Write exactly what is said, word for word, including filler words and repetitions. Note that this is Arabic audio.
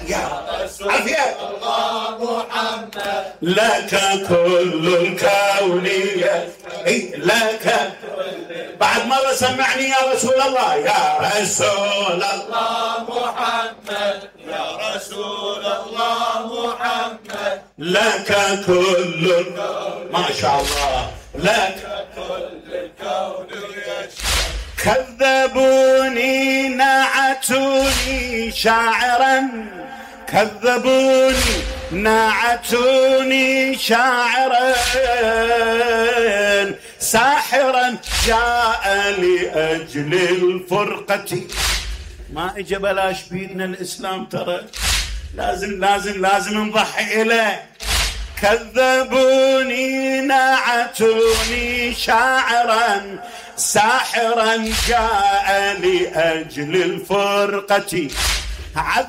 يا رسول الله محمد لك كل الكون يسجد لك. بعد مرة سمعني يا رسول الله. يا رسول الله محمد يا رسول الله محمد لك كل الكون. ما شاء الله. لك كل الكون يسجد. كذبوني نعتوني شاعرا كذبوني نعتوني شاعرا ساحرا جاء لأجل الفرقة. ما اجى بلاش بيدنا الإسلام ترى لازم لازم لازم نضحي إليه. كذبوني نعتوني شاعرا ساحرا جاء لأجل الفرقة.